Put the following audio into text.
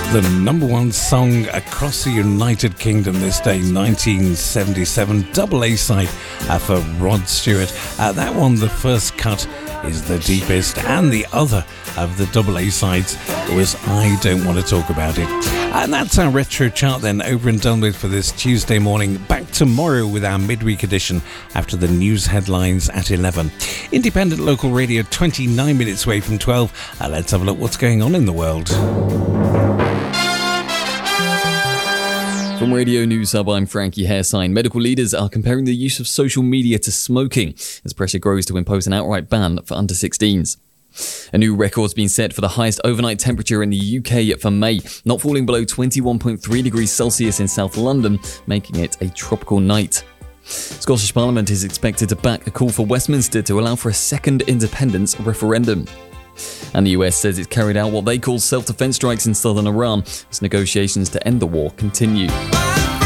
The number one song across the United Kingdom this day, 1977, double A-side for Rod Stewart. That one, the first cut, is the deepest, and the other of the double A-sides was I Don't Want to Talk About It. And that's our retro chart then, over and done with for this Tuesday morning. Back tomorrow with our midweek edition after the news headlines at 11. Independent local radio, 29 minutes away from 12. Let's have a look what's going on in the world. From Radio News Hub, I'm Frankie Hairsign. Medical leaders are comparing the use of social media to smoking as pressure grows to impose an outright ban for under 16s. A new record's been set for the highest overnight temperature in the UK for May, not falling below 21.3 degrees Celsius in South London, making it a tropical night. Scottish Parliament is expected to back a call for Westminster to allow for a second independence referendum. And the US says it's carried out what they call self-defense strikes in southern Iran as negotiations to end the war continue.